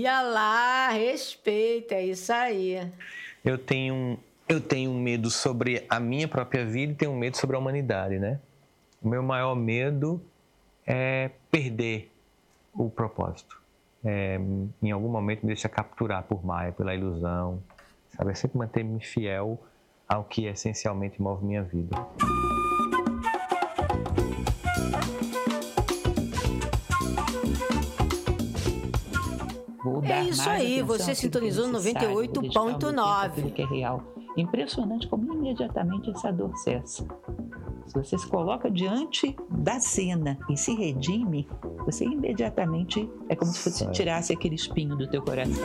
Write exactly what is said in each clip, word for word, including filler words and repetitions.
Olha lá, respeita, é isso aí. Eu tenho, eu tenho medo sobre a minha própria vida e tenho medo sobre a humanidade, né? O meu maior medo é perder o propósito. É, em algum momento me deixa capturar por Maia, pela ilusão. Sabe? É sempre manter-me fiel ao que essencialmente move minha vida. Vou É dar isso mais aí, atenção você àquilo sintonizou que é no noventa e necessário, oito vou dedicar o ponto meu tempo nove. àquilo que é real. Impressionante como imediatamente essa dor cessa. Se você se coloca diante da cena e se redime, você imediatamente é como se você tirasse aquele espinho do teu coração.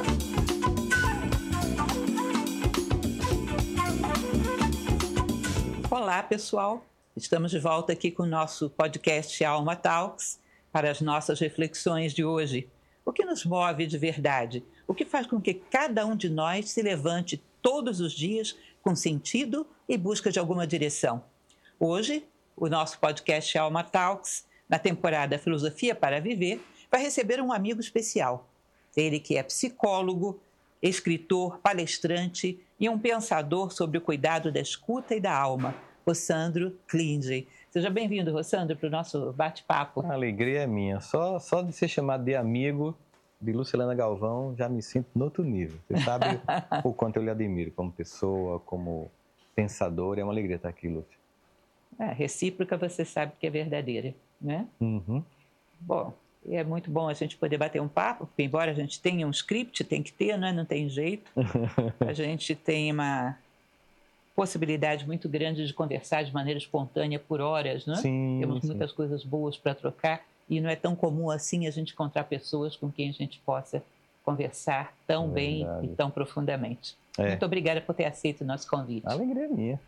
Olá, pessoal. Estamos de volta aqui com o nosso podcast Alma Talks para as nossas reflexões de hoje. O que nos move de verdade? O que faz com que cada um de nós se levante todos os dias com sentido e busca de alguma direção? Hoje, o nosso podcast Alma Talks, na temporada Filosofia para Viver, vai receber um amigo especial. Ele que é psicólogo, escritor, palestrante e um pensador sobre o cuidado da escuta e da alma, Rossandro Klinge. Seja bem-vindo, Rossandro, para o nosso bate-papo. A alegria é minha. Só, só de ser chamado de amigo de Lucilena Galvão, já me sinto no outro nível. Você sabe o quanto eu lhe admiro como pessoa, como pensador. É uma alegria estar aqui, Lúcia. É, recíproca você sabe que é verdadeira, né? Uhum. Bom, é muito bom a gente poder bater um papo, porque embora a gente tenha um script, tem que ter, né? Não tem jeito. A gente tem uma possibilidade muito grande de conversar de maneira espontânea por horas, né? Sim, Temos sim. muitas coisas boas para trocar e não é tão comum assim a gente encontrar pessoas com quem a gente possa conversar tão É bem verdade. e tão profundamente. É. Muito obrigada por ter aceito o nosso convite. A alegria é minha.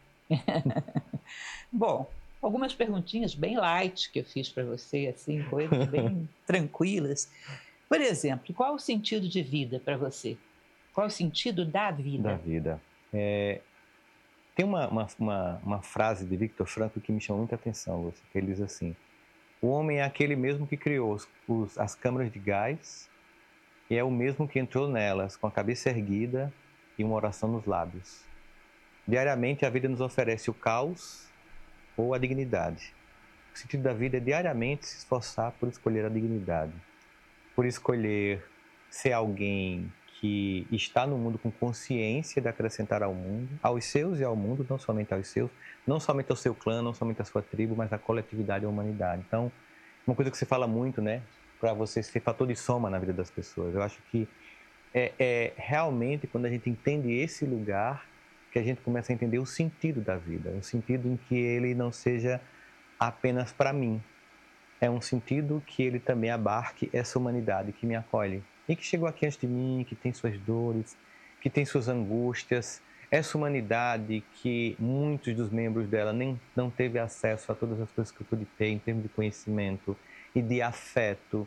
Bom, algumas perguntinhas bem light que eu fiz para você, assim, coisas bem tranquilas. Por exemplo, qual o sentido de vida para você? Qual o sentido da vida? Da vida. É, tem uma, uma, uma, uma frase de Viktor Frankl que me chama muita atenção, Lúcia, que ele diz assim: o homem é aquele mesmo que criou os, os, as câmaras de gás e é o mesmo que entrou nelas com a cabeça erguida e uma oração nos lábios. Diariamente a vida nos oferece o caos ou a dignidade. O sentido da vida é diariamente se esforçar por escolher a dignidade, por escolher ser alguém que está no mundo com consciência de acrescentar ao mundo, aos seus e ao mundo, não somente aos seus, não somente ao seu clã, não somente à sua tribo, mas à coletividade e à humanidade. Então, uma coisa que se fala muito, né, para você ser fator de soma na vida das pessoas. Eu acho que é, é realmente quando a gente entende esse lugar que a gente começa a entender o sentido da vida, o sentido em que ele não seja apenas para mim, é um sentido que ele também abarque essa humanidade que me acolhe e que chegou aqui antes de mim, que tem suas dores, que tem suas angústias, essa humanidade que muitos dos membros dela nem não teve acesso a todas as coisas que eu pude ter em termos de conhecimento e de afeto,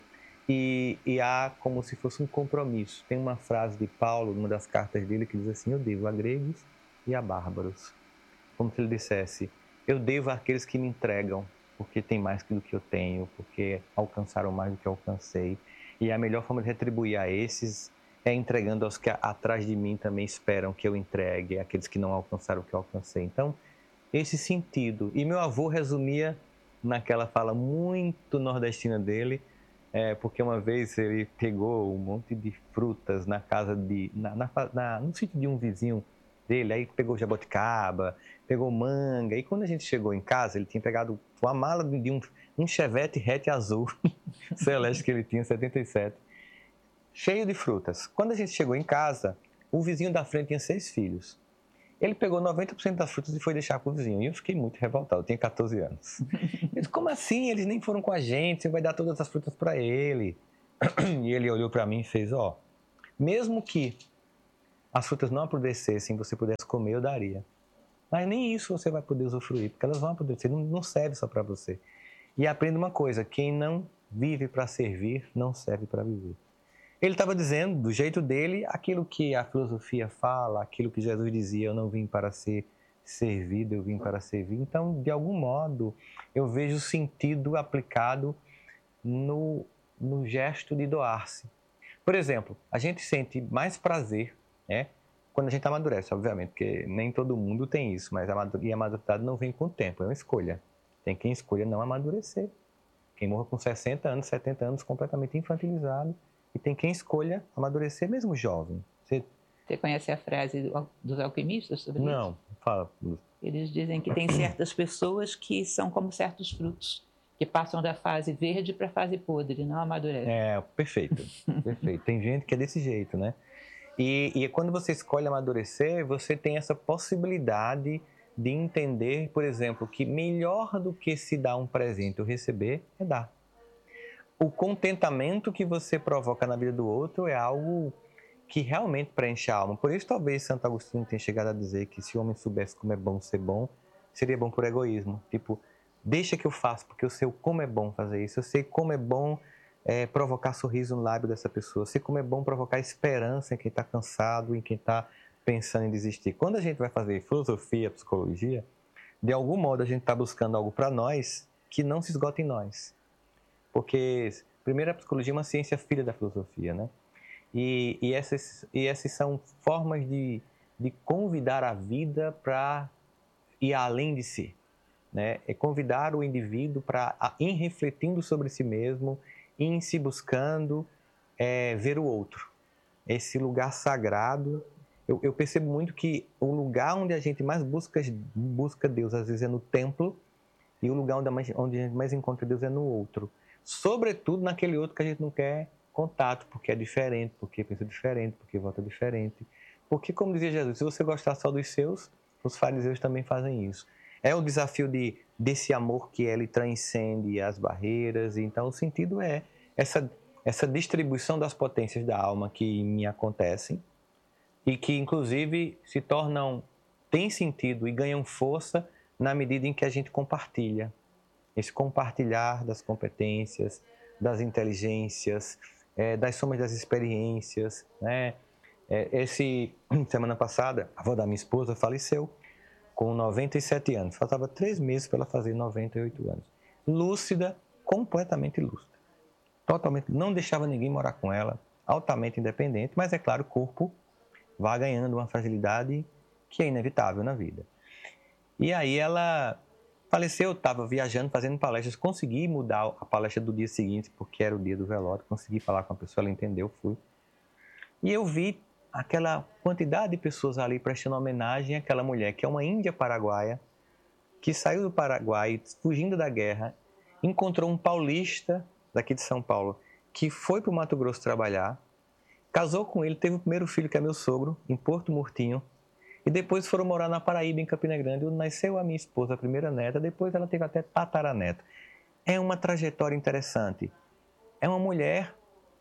e, e há como se fosse um compromisso. Tem uma frase de Paulo, numa das cartas dele, que diz assim: eu devo a gregos e a bárbaros. Como se ele dissesse: eu devo àqueles que me entregam, porque tem mais do que eu tenho, porque alcançaram mais do que eu alcancei. E a melhor forma de retribuir a esses é entregando aos que atrás de mim também esperam que eu entregue, aqueles que não alcançaram o que eu alcancei. Então, esse sentido. E meu avô resumia naquela fala muito nordestina dele, é, porque uma vez ele pegou um monte de frutas na casa de... Na, na, na, no sítio de um vizinho dele, aí pegou jabuticaba, pegou manga, e quando a gente chegou em casa, ele tinha pegado uma mala de um, um Chevette hatch azul, celeste que ele tinha, setenta e sete, cheio de frutas. Quando a gente chegou em casa, o vizinho da frente tinha seis filhos. Ele pegou noventa por cento das frutas e foi deixar com o vizinho, e eu fiquei muito revoltado, eu tinha catorze anos. Eu disse: como assim? Eles nem foram com a gente, você vai dar todas as frutas para ele. E ele olhou para mim e fez: ó, mesmo que as frutas não apodrecessem, você pudesse comer, eu daria. Mas nem isso você vai poder usufruir, porque elas vão apodrecer, não, não serve só para você. E aprenda uma coisa: quem não vive para servir, não serve para viver. Ele estava dizendo, do jeito dele, aquilo que a filosofia fala, aquilo que Jesus dizia: eu não vim para ser servido, eu vim para servir. Então, de algum modo, eu vejo sentido aplicado no, no gesto de doar-se. Por exemplo, a gente sente mais prazer, né, quando a gente amadurece, obviamente, porque nem todo mundo tem isso, mas a maturidade, e a maturidade não vem com o tempo, é uma escolha. Tem quem escolha não amadurecer. Quem morre com sessenta anos, setenta anos, completamente infantilizado. E tem quem escolha amadurecer mesmo jovem. Você, Você conhece a frase dos alquimistas sobre isso? Não, fala. Eles dizem que tem certas pessoas que são como certos frutos, que passam da fase verde para a fase podre, não amadurecem. É, perfeito. Perfeito. Tem gente que é desse jeito, né? E, e quando você escolhe amadurecer, você tem essa possibilidade de entender, por exemplo, que melhor do que se dar um presente ou receber é dar. O contentamento que você provoca na vida do outro é algo que realmente preenche a alma. Por isso, talvez Santo Agostinho tenha chegado a dizer que se o homem soubesse como é bom ser bom, seria bom por egoísmo. Tipo, deixa que eu faço, porque eu sei como é bom fazer isso. Eu sei como é bom é, provocar sorriso no lábio dessa pessoa. Eu sei como é bom provocar esperança em quem está cansado, em quem está pensando em desistir. Quando a gente vai fazer filosofia, psicologia, de algum modo a gente está buscando algo para nós que não se esgota em nós. Porque, primeiro, a psicologia é uma ciência filha da filosofia, né? E, e, essas, e essas são formas de, de convidar a vida para ir além de si, né? É convidar o indivíduo para, em refletindo sobre si mesmo, em se buscando é, ver o outro. Esse lugar sagrado. Eu, eu percebo muito que o lugar onde a gente mais busca, busca Deus, às vezes, é no templo, e o lugar onde a, mais, onde a gente mais encontra Deus é no outro. Sobretudo naquele outro que a gente não quer contato, porque é diferente, porque pensa diferente, porque vota diferente. Porque, como dizia Jesus, se você gostar só dos seus, os fariseus também fazem isso. É o desafio de, desse amor que ele transcende as barreiras. Então, o sentido é essa, essa distribuição das potências da alma que em mim acontecem e que, inclusive, se tornam, têm sentido e ganham força na medida em que a gente compartilha. Esse compartilhar das competências, das inteligências, é, das somas das experiências, né? É, esse, semana passada, a avó da minha esposa faleceu com noventa e sete anos. Faltava três meses para ela fazer noventa e oito anos. Lúcida, completamente lúcida. Totalmente, não deixava ninguém morar com ela, altamente independente, mas é claro, o corpo vai ganhando uma fragilidade que é inevitável na vida. E aí ela faleceu, eu estava viajando, fazendo palestras, consegui mudar a palestra do dia seguinte, porque era o dia do velório, consegui falar com a pessoa, ela entendeu, fui. E eu vi aquela quantidade de pessoas ali prestando homenagem àquela mulher, que é uma índia paraguaia, que saiu do Paraguai, fugindo da guerra, encontrou um paulista daqui de São Paulo, que foi para o Mato Grosso trabalhar, casou com ele, teve o primeiro filho, que é meu sogro, em Porto Murtinho, e depois foram morar na Paraíba, em Campina Grande, onde nasceu a minha esposa, a primeira neta, depois ela teve até tataraneta. É uma trajetória interessante. É uma mulher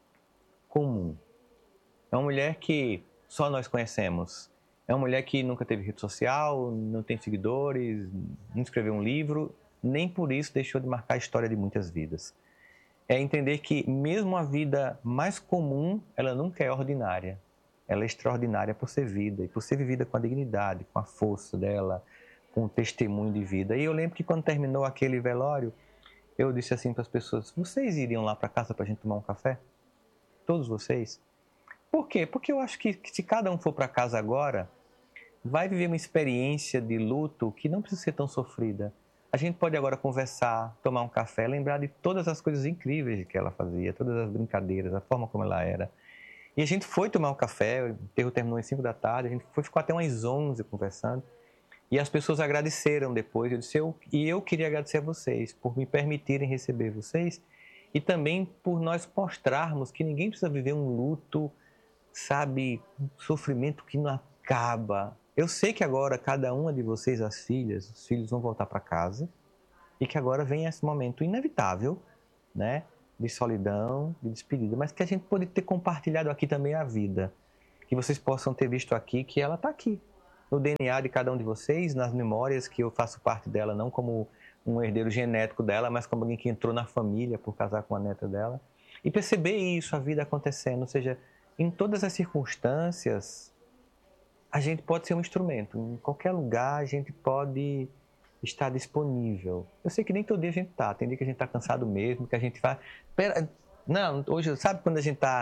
comum. É uma mulher que só nós conhecemos. É uma mulher que nunca teve rede social, não tem seguidores, não escreveu um livro, nem por isso deixou de marcar a história de muitas vidas. É entender que mesmo a vida mais comum, ela nunca é ordinária. Ela é extraordinária por ser vida, e por ser vivida com a dignidade, com a força dela, com o testemunho de vida. E eu lembro que quando terminou aquele velório, eu disse assim para as pessoas, vocês iriam lá para casa para a gente tomar um café? Todos vocês? Por quê? Porque eu acho que, que se cada um for para casa agora, vai viver uma experiência de luto que não precisa ser tão sofrida. A gente pode agora conversar, tomar um café, lembrar de todas as coisas incríveis que ela fazia, todas as brincadeiras, a forma como ela era. E a gente foi tomar um café, o enterro terminou às cinco da tarde, a gente foi, ficou até umas onze conversando. E as pessoas agradeceram depois. Eu disse, eu, e eu queria agradecer a vocês por me permitirem receber vocês e também por nós mostrarmos que ninguém precisa viver um luto, sabe, um sofrimento que não acaba. Eu sei que agora cada uma de vocês, as filhas, os filhos vão voltar para casa e que agora vem esse momento inevitável, né? De solidão, de despedida, mas que a gente pode ter compartilhado aqui também a vida. Que vocês possam ter visto aqui que ela está aqui, no D N A de cada um de vocês, nas memórias que eu faço parte dela, não como um herdeiro genético dela, mas como alguém que entrou na família por casar com a neta dela. E perceber isso, a vida acontecendo, ou seja, em todas as circunstâncias, a gente pode ser um instrumento. Em qualquer lugar a gente pode estar disponível. Eu sei que nem todo dia a gente está. Tem dia que a gente está cansado mesmo, que a gente vai... Pera... Não, hoje, sabe quando a gente está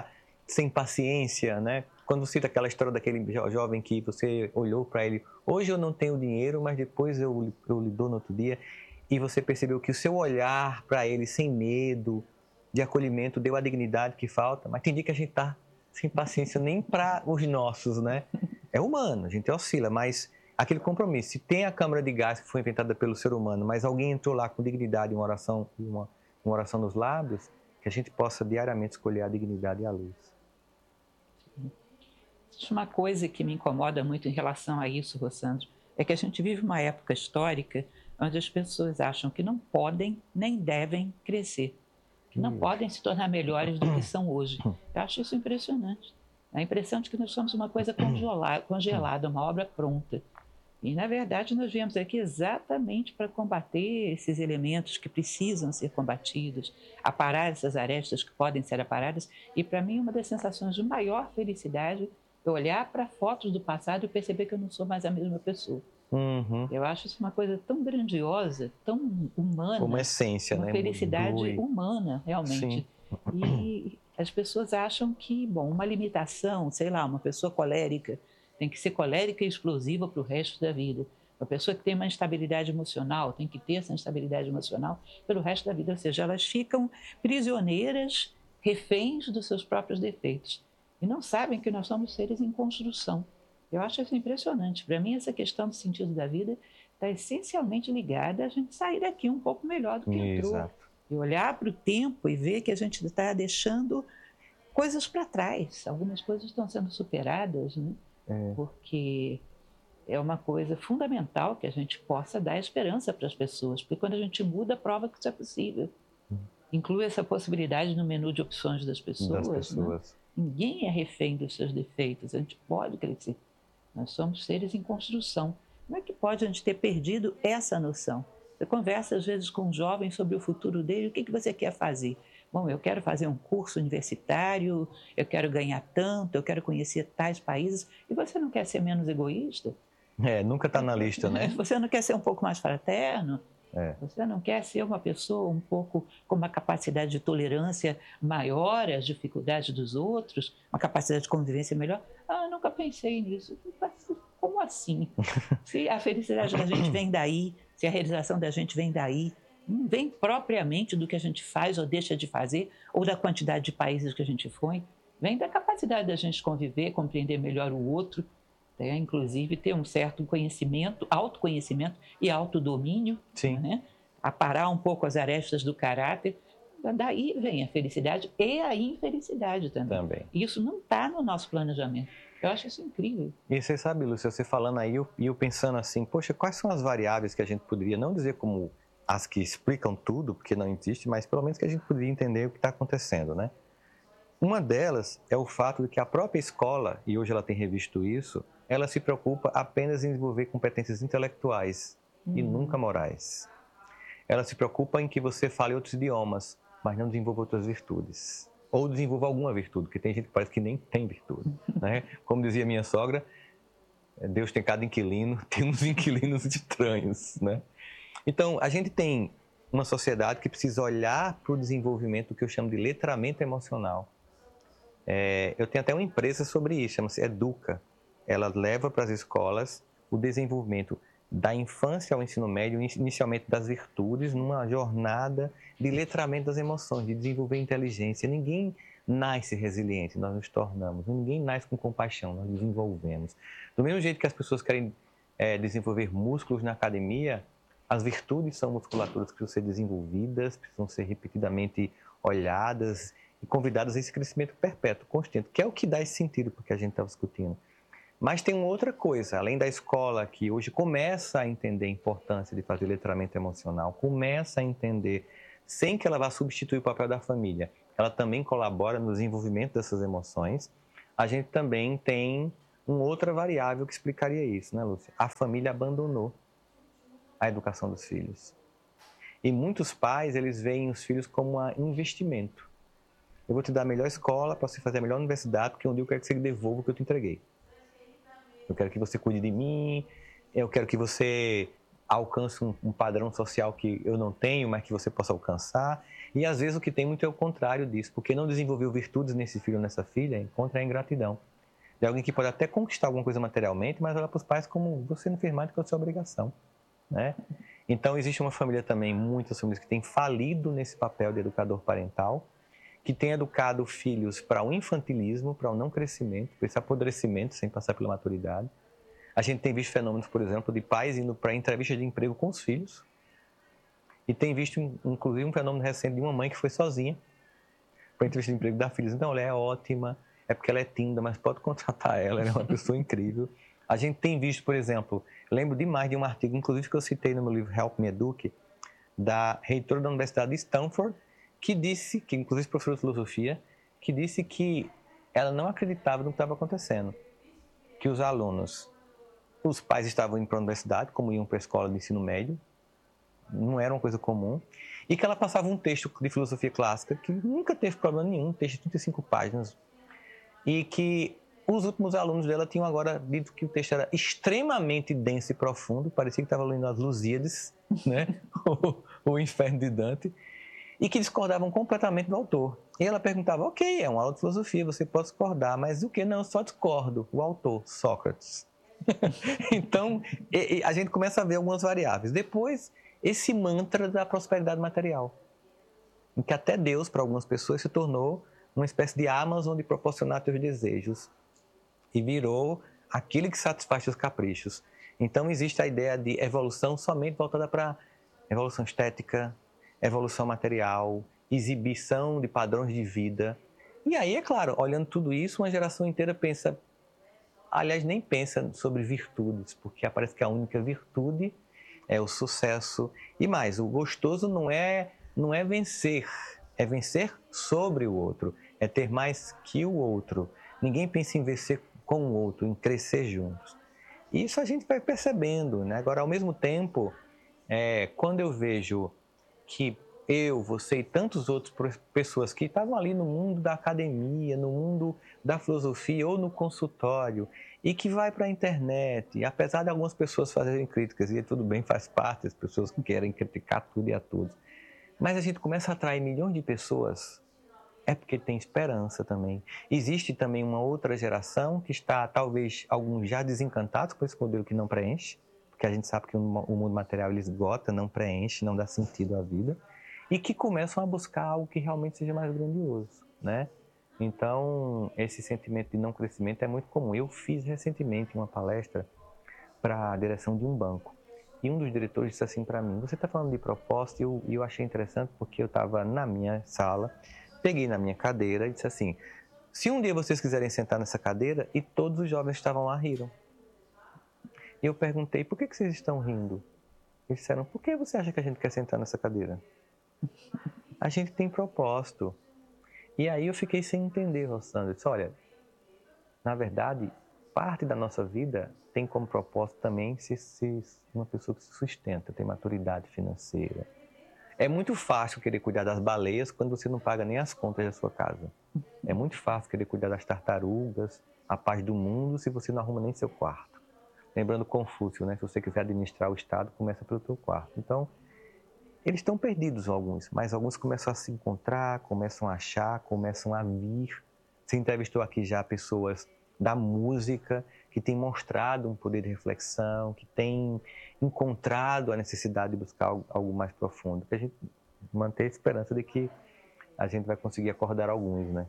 sem paciência, né? Quando cita aquela história daquele jo- jovem que você olhou para ele, hoje eu não tenho dinheiro, mas depois eu, eu lhe dou no outro dia, e você percebeu que o seu olhar para ele sem medo, de acolhimento, deu a dignidade que falta, mas tem dia que a gente está sem paciência nem para os nossos, né? É humano, a gente oscila, mas aquele compromisso, se tem a câmara de gás que foi inventada pelo ser humano, mas alguém entrou lá com dignidade, uma oração, uma, uma oração nos lábios, que a gente possa diariamente escolher a dignidade e a luz. Uma coisa que me incomoda muito em relação a isso, Rossandro, é que a gente vive uma época histórica onde as pessoas acham que não podem nem devem crescer, que não Isso. podem se tornar melhores do que são hoje. Eu acho isso impressionante. A impressão de que nós somos uma coisa congelada, congelada, uma obra pronta. E, na verdade, nós viemos aqui exatamente para combater esses elementos que precisam ser combatidos, aparar essas arestas que podem ser aparadas. E, para mim, uma das sensações de maior felicidade é olhar para fotos do passado e perceber que eu não sou mais a mesma pessoa. Uhum. Eu acho isso uma coisa tão grandiosa, tão humana. Uma essência, uma né? felicidade Doe. humana, realmente. Sim. E as pessoas acham que, bom, uma limitação, sei lá, uma pessoa colérica tem que ser colérica e explosiva para o resto da vida. Uma pessoa que tem uma instabilidade emocional tem que ter essa instabilidade emocional pelo resto da vida. Ou seja, elas ficam prisioneiras, reféns dos seus próprios defeitos. E não sabem que nós somos seres em construção. Eu acho isso impressionante. Para mim, essa questão do sentido da vida está essencialmente ligada a gente sair daqui um pouco melhor do que entrou. Exato. E olhar para o tempo e ver que a gente está deixando coisas para trás. Algumas coisas estão sendo superadas, né? É. Porque é uma coisa fundamental que a gente possa dar esperança para as pessoas. Porque quando a gente muda, prova que isso é possível. Hum. Inclui essa possibilidade no menu de opções das pessoas. Das pessoas. Né? Ninguém é refém dos seus defeitos. A gente pode crescer. Nós somos seres em construção. Como é que pode a gente ter perdido essa noção? Você conversa, às vezes, com um jovem sobre o futuro dele. O que que você quer fazer? Bom, eu quero fazer um curso universitário, eu quero ganhar tanto, eu quero conhecer tais países. E você não quer ser menos egoísta? É, nunca está na lista, né? Você não quer ser um pouco mais fraterno? É. Você não quer ser uma pessoa um pouco com uma capacidade de tolerância maior às dificuldades dos outros? Uma capacidade de convivência melhor? Ah, eu nunca pensei nisso. Como assim? Se a felicidade da gente vem daí, se a realização da gente vem daí, não vem propriamente do que a gente faz ou deixa de fazer, ou da quantidade de países que a gente foi, vem da capacidade da gente conviver, compreender melhor o outro, né? Inclusive ter um certo conhecimento, autoconhecimento e autodomínio, Sim. Né? Aparar um pouco as arestas do caráter. Daí vem a felicidade e a infelicidade também. Também. Isso não está no nosso planejamento. Eu acho isso incrível. E você sabe, Lúcia, você falando aí, eu, eu pensando assim, poxa, quais são as variáveis que a gente poderia, não dizer como as que explicam tudo, porque não existe, mas pelo menos que a gente poderia entender o que está acontecendo, né? Uma delas é o fato de que a própria escola, e hoje ela tem revisto isso, ela se preocupa apenas em desenvolver competências intelectuais hum. e nunca morais. Ela se preocupa em que você fale outros idiomas, mas não desenvolva outras virtudes. Ou desenvolva alguma virtude, porque tem gente que parece que nem tem virtude, né? Como dizia minha sogra, Deus tem cada inquilino, tem uns inquilinos estranhos, né? Então, a gente tem uma sociedade que precisa olhar para o desenvolvimento do que eu chamo de letramento emocional. É, eu tenho até uma empresa sobre isso, chama-se Educa. Ela leva para as escolas o desenvolvimento da infância ao ensino médio, inicialmente das virtudes, numa jornada de letramento das emoções, de desenvolver inteligência. Ninguém nasce resiliente, nós nos tornamos. Ninguém nasce com compaixão, nós desenvolvemos. Do mesmo jeito que as pessoas querem é, desenvolver músculos na academia, as virtudes são musculaturas que precisam ser desenvolvidas, precisam ser repetidamente olhadas e convidadas a esse crescimento perpétuo, constante, que é o que dá esse sentido para o que a gente estava discutindo. Mas tem uma outra coisa, além da escola que hoje começa a entender a importância de fazer letramento emocional, começa a entender, sem que ela vá substituir o papel da família, ela também colabora no desenvolvimento dessas emoções, a gente também tem uma outra variável que explicaria isso, né, Lúcia? A família abandonou a educação dos filhos. E muitos pais, eles veem os filhos como um investimento. Eu vou te dar a melhor escola para você fazer a melhor universidade, porque um dia eu quero que você devolva o que eu te entreguei. Eu quero que você cuide de mim, eu quero que você alcance um, um padrão social que eu não tenho, mas que você possa alcançar. E às vezes o que tem muito é o contrário disso, porque não desenvolveu virtudes nesse filho ou nessa filha, encontra a ingratidão. De alguém que pode até conquistar alguma coisa materialmente, mas olha para os pais como você não fez mais do que a sua obrigação, né? Então existe uma família também, muitas famílias que têm falido nesse papel de educador parental, que tem educado filhos para o infantilismo, para o não crescimento, para esse apodrecimento sem passar pela maturidade. A gente tem visto fenômenos, por exemplo, de pais indo para entrevistas de emprego com os filhos. E tem visto, inclusive, um fenômeno recente de uma mãe que foi sozinha para a entrevista de emprego da filha. Então, ela é ótima, é porque ela é tímida, mas pode contratar ela, ela é uma pessoa incrível. A gente tem visto, por exemplo, lembro demais de um artigo, inclusive, que eu citei no meu livro Help Me Eduque, da reitora da Universidade de Stanford, que disse, que inclusive professora de filosofia, que disse que ela não acreditava no que estava acontecendo. Que os alunos, os pais estavam indo para a universidade, como iam para a escola de ensino médio, não era uma coisa comum, e que ela passava um texto de filosofia clássica, que nunca teve problema nenhum, um texto de trinta e cinco páginas, e que os últimos alunos dela tinham agora dito que o texto era extremamente denso e profundo, parecia que estava lendo as Lusíadas, né? o, o Inferno de Dante, e que discordavam completamente do autor. E ela perguntava, ok, é uma aula de filosofia, você pode discordar, mas o que? Não, eu só discordo. O autor, Sócrates. Então, a gente começa a ver algumas variáveis. Depois, esse mantra da prosperidade material, em que até Deus, para algumas pessoas, se tornou uma espécie de Amazon de proporcionar teus desejos e virou aquele que satisfaz teus caprichos. Então, existe a ideia de evolução somente voltada para evolução estética, evolução material, exibição de padrões de vida. E aí, é claro, olhando tudo isso, uma geração inteira pensa, aliás, nem pensa sobre virtudes, porque parece que a única virtude é o sucesso. E mais, o gostoso não é, não é vencer, é vencer sobre o outro, é ter mais que o outro. Ninguém pensa em vencer com o outro, em crescer juntos. E isso a gente vai percebendo, né? Agora, ao mesmo tempo, é, quando eu vejo que eu, você e tantos outros pessoas que estavam ali no mundo da academia, no mundo da filosofia ou no consultório e que vai para a internet, e apesar de algumas pessoas fazerem críticas, e tudo bem, faz parte, as pessoas que querem criticar tudo e a todos, mas a gente começa a atrair milhões de pessoas, é porque tem esperança também. Existe também uma outra geração que está, talvez, alguns já desencantados com esse modelo que não preenche, porque a gente sabe que o mundo material ele esgota, não preenche, não dá sentido à vida, e que começam a buscar algo que realmente seja mais grandioso, né? Então, esse sentimento de não crescimento é muito comum. Eu fiz recentemente uma palestra para a direção de um banco, e um dos diretores disse assim para mim, você está falando de propósito, e eu, eu achei interessante porque eu estava na minha sala, peguei na minha cadeira e disse assim, se um dia vocês quiserem sentar nessa cadeira, e todos os jovens estavam lá riram. E eu perguntei, por que, que vocês estão rindo? Eles disseram, por que você acha que a gente quer sentar nessa cadeira? A gente tem propósito. E aí eu fiquei sem entender, Rossandra. Eu disse, olha, na verdade, parte da nossa vida tem como propósito também ser, ser uma pessoa que se sustenta, tem maturidade financeira. É muito fácil querer cuidar das baleias quando você não paga nem as contas da sua casa. É muito fácil querer cuidar das tartarugas, a paz do mundo, se você não arruma nem seu quarto. Lembrando Confúcio, né? Se você quiser administrar o Estado, começa pelo teu quarto. Então, eles estão perdidos alguns, mas alguns começam a se encontrar, começam a achar, começam a vir. Você entrevistou aqui já pessoas da música que têm mostrado um poder de reflexão, que têm encontrado a necessidade de buscar algo, algo mais profundo. Que a gente manter a esperança de que a gente vai conseguir acordar alguns, né?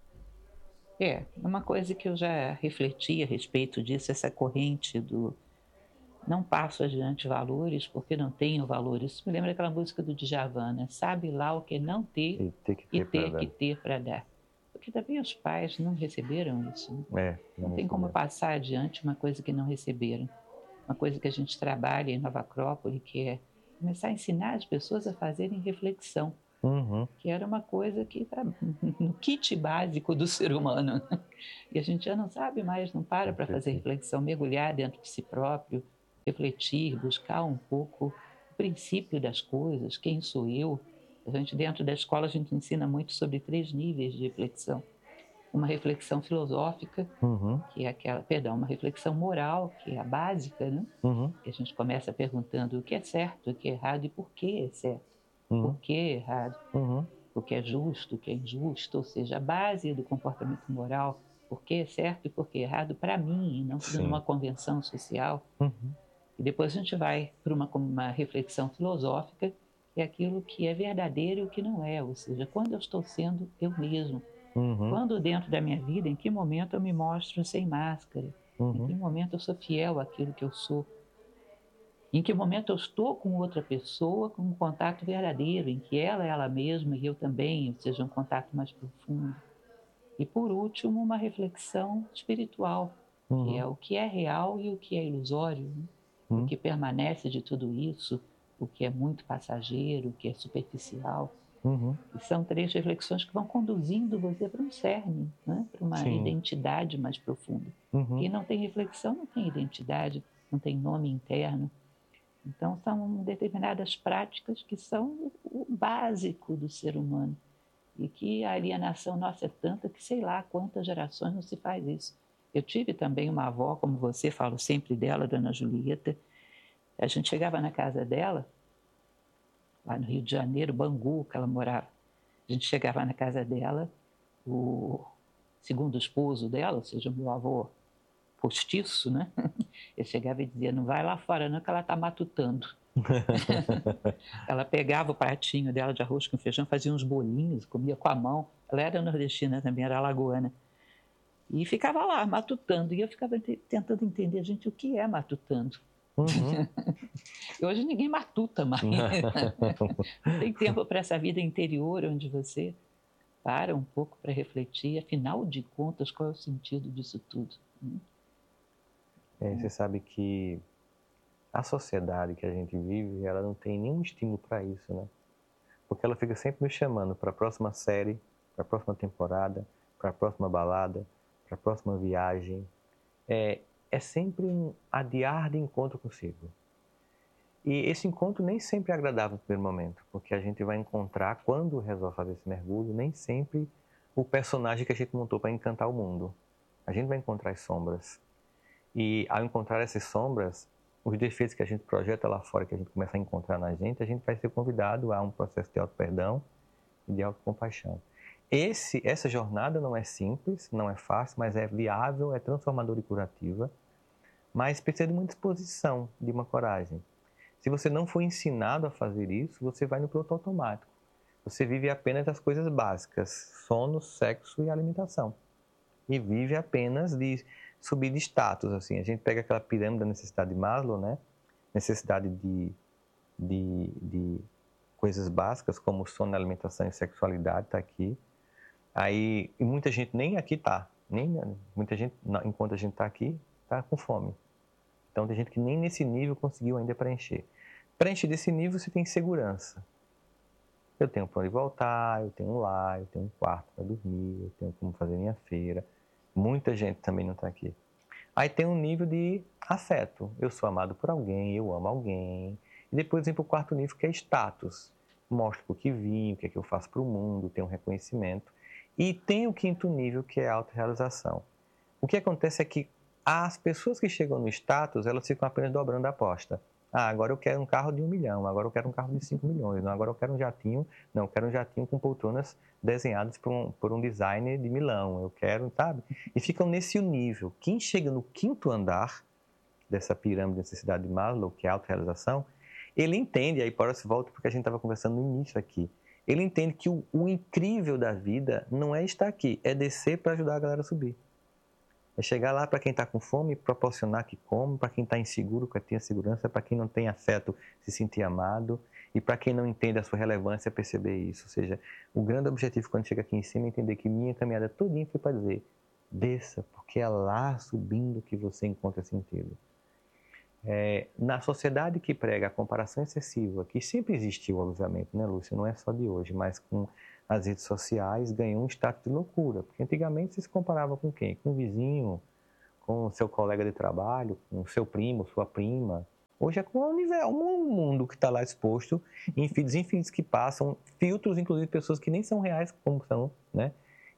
É, uma coisa que eu já refleti a respeito disso, essa corrente do não passo adiante valores porque não tenho valores. Isso me lembra aquela música do Djavan, né? Sabe lá o que não ter e ter que ter, e ter, que ter para dar. Porque também os pais não receberam isso. Né? É, não não tem como passar adiante uma coisa que não receberam. Uma coisa que a gente trabalha em Nova Acrópole, que é começar a ensinar as pessoas a fazerem reflexão. Uhum. Que era uma coisa que está no kit básico do ser humano. E a gente já não sabe mais, não para para fazer reflexão, mergulhar dentro de si próprio, refletir, buscar um pouco o princípio das coisas, quem sou eu. A gente, dentro da escola, a gente ensina muito sobre três níveis de reflexão. uma reflexão filosófica, Uhum. que é aquela, perdão, uma reflexão moral, que é a básica, né? Uhum. Que a gente começa perguntando o que é certo, o que é errado e por que é certo, Uhum. por que é errado, Uhum. o que é justo, o que é injusto, ou seja, a base do comportamento moral, por que é certo e por que é errado para mim, e não Sim. numa convenção social. Uhum. E depois a gente vai para uma, uma reflexão filosófica, que é aquilo que é verdadeiro e o que não é, ou seja, quando eu estou sendo eu mesmo. Uhum. Quando dentro da minha vida, em que momento eu me mostro sem máscara? Uhum. Em que momento eu sou fiel àquilo que eu sou? Em que momento eu estou com outra pessoa com um contato verdadeiro, em que ela é ela mesma e eu também, ou seja, um contato mais profundo? E por último, uma reflexão espiritual, Uhum. que é o que é real e o que é ilusório, né? Uhum. O que permanece de tudo isso, o que é muito passageiro, o que é superficial. Uhum. E são três reflexões que vão conduzindo você para um cerne, né? Para uma Sim. identidade mais profunda. Uhum. Quem não tem reflexão não tem identidade, não tem nome interno. Então, são determinadas práticas que são o básico do ser humano. E que a alienação nossa é tanta que sei lá quantas gerações não se faz isso. Eu tive também uma avó, como você, falo sempre dela, Dona Julieta. A gente chegava na casa dela, lá no Rio de Janeiro, Bangu, que ela morava. A gente chegava na casa dela, o segundo esposo dela, ou seja, o meu avô postiço, né? Ele chegava e dizia, não vai lá fora não, que ela está matutando. Ela pegava o pratinho dela de arroz com feijão, fazia uns bolinhos, comia com a mão. Ela era nordestina também, era alagoana. E ficava lá, matutando. E eu ficava tentando entender, gente, o que é matutando? Uhum. E hoje ninguém matuta mais. Não tem tempo para essa vida interior, onde você para um pouco para refletir, afinal de contas, qual é o sentido disso tudo? É, você sabe que a sociedade que a gente vive, ela não tem nenhum estímulo para isso, né? Porque ela fica sempre nos chamando para a próxima série, para a próxima temporada, para a próxima balada, para a próxima viagem. É, é sempre um adiar de encontro consigo. E esse encontro nem sempre é agradável no primeiro momento, porque a gente vai encontrar, quando resolve fazer esse mergulho, nem sempre o personagem que a gente montou para encantar o mundo. A gente vai encontrar as sombras. E ao encontrar essas sombras, os defeitos que a gente projeta lá fora, que a gente começa a encontrar na gente, a gente vai ser convidado a um processo de auto-perdão e de autocompaixão. Esse, essa jornada não é simples, não é fácil, mas é viável, é transformadora e curativa, mas precisa de uma disposição, de uma coragem. Se você não for ensinado a fazer isso, você vai no piloto automático. Você vive apenas das coisas básicas, sono, sexo e alimentação. E vive apenas de subir de status, assim. A gente pega aquela pirâmide da necessidade de Maslow, né? Necessidade de, de, de coisas básicas, como sono, alimentação e sexualidade, está aqui. Aí, e muita gente nem aqui está. Nem, muita gente, enquanto a gente está aqui, está com fome. Então, tem gente que nem nesse nível conseguiu ainda preencher. Preencher desse nível, você tem segurança. Eu tenho para onde voltar, eu tenho um lar, eu tenho um quarto para dormir, eu tenho como fazer minha feira. Muita gente também não está aqui. Aí tem um nível de afeto. Eu sou amado por alguém, eu amo alguém. E depois vem para o quarto nível, que é status. Mostro o que vim, o que é que eu faço para o mundo, tenho um reconhecimento. E tem o quinto nível, que é a autorrealização. O que acontece é que as pessoas que chegam no status, elas ficam apenas dobrando a aposta. Ah, agora eu quero um carro de um milhão, agora eu quero um carro de cinco milhões, não, agora eu quero um jatinho, não, eu quero um jatinho com poltronas desenhadas por um, por um designer de Milão, eu quero, sabe? E ficam nesse nível. Quem chega no quinto andar dessa pirâmide de necessidade de Maslow, que é a autorrealização, ele entende, aí para se volta porque a gente estava conversando no início aqui, ele entende que o, o incrível da vida não é estar aqui, é descer para ajudar a galera a subir. É chegar lá para quem está com fome, proporcionar que come, para quem está inseguro, que tenha segurança, para quem não tem afeto, se sentir amado, e para quem não entende a sua relevância, perceber isso. Ou seja, o grande objetivo quando chega aqui em cima é entender que minha caminhada todinha foi para dizer, desça, porque é lá subindo que você encontra sentido. É, na sociedade que prega a comparação excessiva, que sempre existiu, obviamente, né, Lúcia? Não é só de hoje, mas com as redes sociais ganhou um status de loucura. Porque antigamente você se comparava com quem? Com o vizinho, com o seu colega de trabalho, com o seu primo, sua prima. Hoje é com o universo, um mundo que está lá exposto, em feeds infinitos que passam, filtros, inclusive, pessoas que nem são reais como são, né?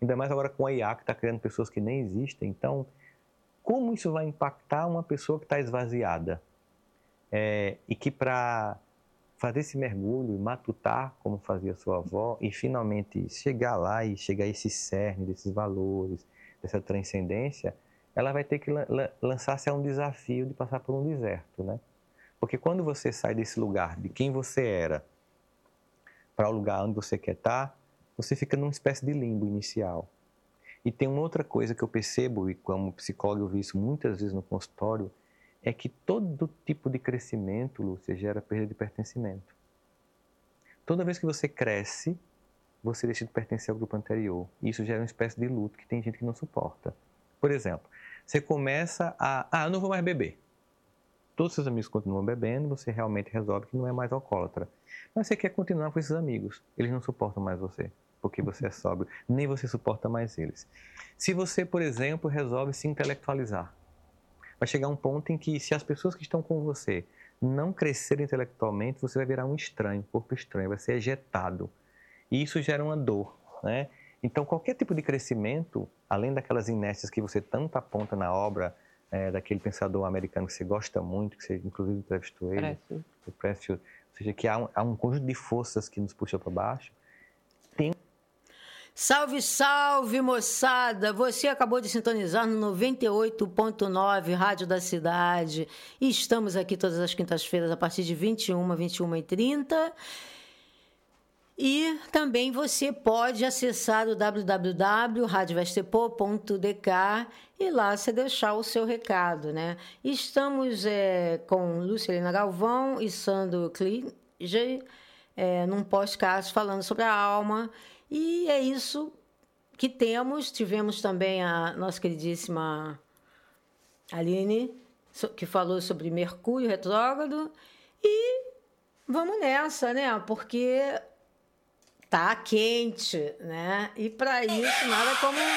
ainda mais agora com a I A, que está criando pessoas que nem existem. Então, como isso vai impactar uma pessoa que está esvaziada? É, e que para fazer esse mergulho, matutar, como fazia sua avó, e finalmente chegar lá e chegar a esse cerne desses valores, dessa transcendência, ela vai ter que lançar-se a um desafio de passar por um deserto, né? Porque quando você sai desse lugar de quem você era para o lugar onde você quer estar, você fica numa espécie de limbo inicial. E tem uma outra coisa que eu percebo, e como psicólogo eu vi isso muitas vezes no consultório, é que todo tipo de crescimento, Lúcia, gera perda de pertencimento. Toda vez que você cresce, você deixa de pertencer ao grupo anterior. E isso gera uma espécie de luto que tem gente que não suporta. Por exemplo, você começa a... Ah, eu não vou mais beber. Todos os seus amigos continuam bebendo, você realmente resolve que não é mais alcoólatra. Mas você quer continuar com esses amigos. Eles não suportam mais você, porque você é sóbrio. Nem você suporta mais eles. Se você, por exemplo, resolve se intelectualizar, vai chegar um ponto em que, se as pessoas que estão com você não crescerem intelectualmente, você vai virar um estranho, um corpo estranho, vai ser ejetado. E isso gera uma dor, né? Então, qualquer tipo de crescimento, além daquelas inércias que você tanto aponta na obra é, daquele pensador americano que você gosta muito, que você inclusive entrevistou ele, o Pressfield, ou seja, que há um, há um conjunto de forças que nos puxa para baixo, tem... Salve, salve, moçada! Você acabou de sintonizar no noventa e oito ponto nove, Rádio da Cidade. E estamos aqui todas as quintas-feiras a partir de vinte e uma, vinte e uma e trinta. E também você pode acessar o w w w ponto radio vestepô ponto d k e lá você deixar o seu recado, né? Estamos é, com Lucilena Galvão e Sandro Klige, é, num podcast falando sobre a alma. E é isso que temos. Tivemos também a nossa queridíssima Aline, que falou sobre Mercúrio retrógrado. E vamos nessa, né? Porque tá quente, né? E para isso, nada como